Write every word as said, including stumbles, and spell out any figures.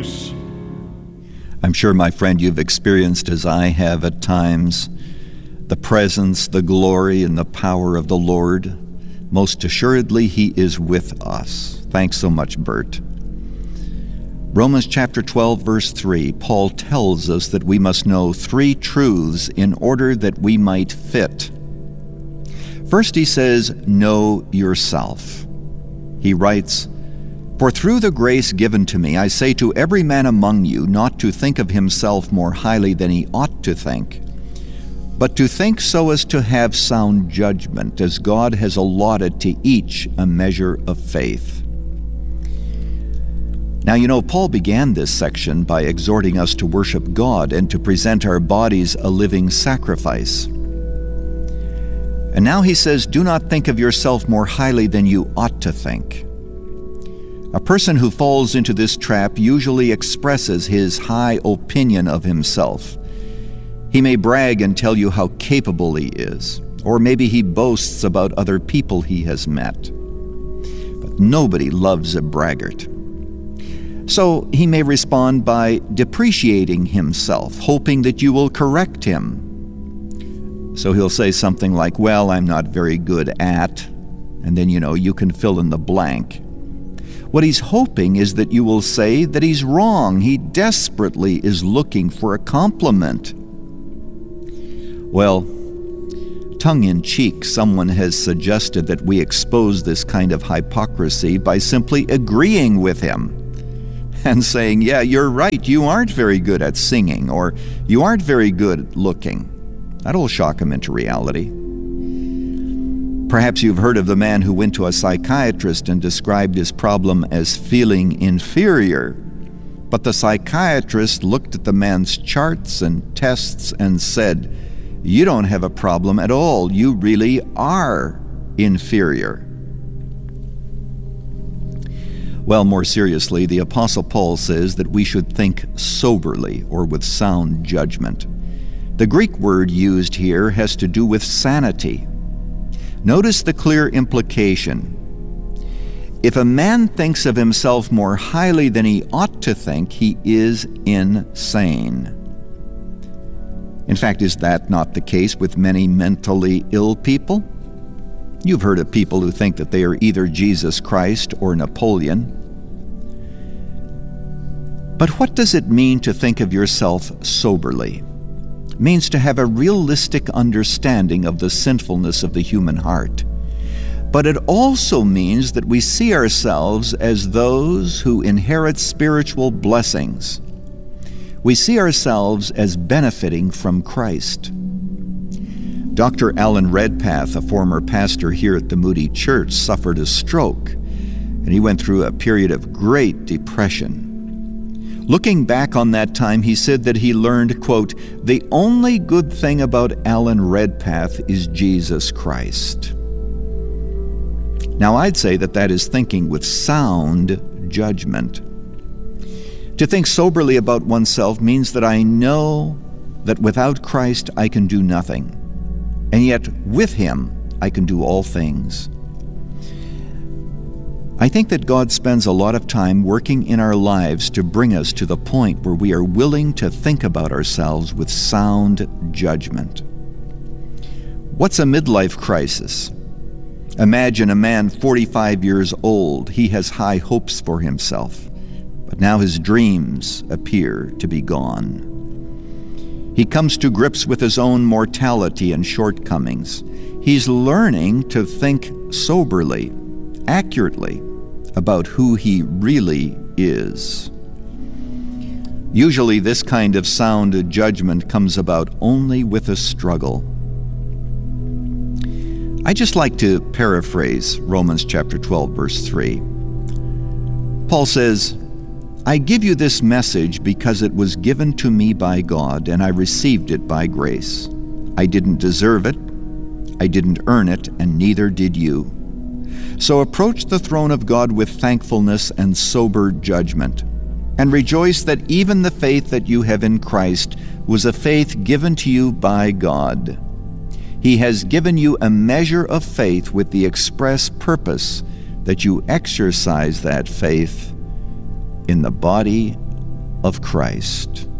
grace. I'm sure, my friend, you've experienced, as I have at times, the presence, the glory, and the power of the Lord. Most assuredly, He is with us. Thanks so much, Bert. Romans chapter twelve, verse three, Paul tells us that we must know three truths in order that we might fit. First, he says, know yourself. He writes, "For through the grace given to me, I say to every man among you not to think of himself more highly than he ought to think, but to think so as to have sound judgment, as God has allotted to each a measure of faith." Now, you know, Paul began this section by exhorting us to worship God and to present our bodies a living sacrifice. And now he says, do not think of yourself more highly than you ought to think. A person who falls into this trap usually expresses his high opinion of himself. He may brag and tell you how capable he is, or maybe he boasts about other people he has met. But nobody loves a braggart. So he may respond by depreciating himself, hoping that you will correct him. So he'll say something like, well, I'm not very good at, and then, you know, you can fill in the blank. What he's hoping is that you will say that he's wrong. He desperately is looking for a compliment. Well, tongue-in-cheek, someone has suggested that we expose this kind of hypocrisy by simply agreeing with him and saying, yeah, you're right, you aren't very good at singing, or you aren't very good at looking. That'll shock him into reality. Perhaps you've heard of the man who went to a psychiatrist and described his problem as feeling inferior. But the psychiatrist looked at the man's charts and tests and said, you don't have a problem at all. You really are inferior. Well, more seriously, the Apostle Paul says that we should think soberly or with sound judgment. The Greek word used here has to do with sanity. Notice the clear implication. If a man thinks of himself more highly than he ought to think, he is insane. In fact, is that not the case with many mentally ill people? You've heard of people who think that they are either Jesus Christ or Napoleon. But what does it mean to think of yourself soberly? It means to have a realistic understanding of the sinfulness of the human heart. But it also means that we see ourselves as those who inherit spiritual blessings. We see ourselves as benefiting from Christ. Doctor Alan Redpath, a former pastor here at the Moody Church, suffered a stroke, and he went through a period of great depression. Looking back on that time, he said that he learned, quote, the only good thing about Alan Redpath is Jesus Christ. Now, I'd say that that is thinking with sound judgment. To think soberly about oneself means that I know that without Christ I can do nothing, and yet with Him I can do all things. I think that God spends a lot of time working in our lives to bring us to the point where we are willing to think about ourselves with sound judgment. What's a midlife crisis? Imagine a man forty-five years old. He has high hopes for himself, but now his dreams appear to be gone. He comes to grips with his own mortality and shortcomings. He's learning to think soberly, accurately, about who he really is. Usually this kind of sound judgment comes about only with a struggle. I just like to paraphrase Romans chapter twelve, verse three. Paul says, I give you this message because it was given to me by God, and I received it by grace. I didn't deserve it, I didn't earn it, and neither did you. So approach the throne of God with thankfulness and sober judgment, and rejoice that even the faith that you have in Christ was a faith given to you by God. He has given you a measure of faith with the express purpose that you exercise that faith in the body of Christ.